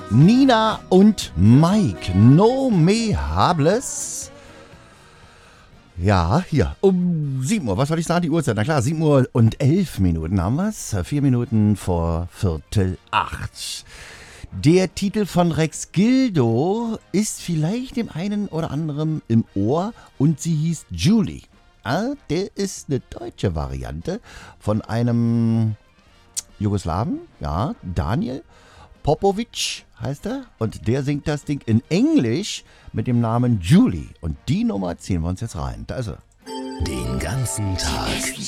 Nina und Mike, No Me Hables. Ja, hier, um 7 Uhr, was soll ich sagen, die Uhrzeit? Na klar, 7 Uhr und 11 Minuten haben wir es, 4 Minuten vor 7:45. Der Titel von Rex Gildo ist vielleicht dem einen oder anderen im Ohr und sie hieß Julie. Der ist eine deutsche Variante von einem Jugoslawen, ja, Daniel Popovic heißt er, und der singt das Ding in Englisch mit dem Namen Julie. Und die Nummer ziehen wir uns jetzt rein. Da ist er. Den ganzen Tag